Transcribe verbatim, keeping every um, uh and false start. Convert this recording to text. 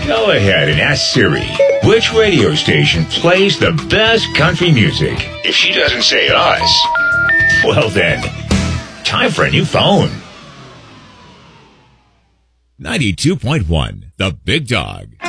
Go ahead and ask Siri which radio station plays the best country music. If she doesn't say us, well then, time for a new phone. ninety-two point one, The Big Dog.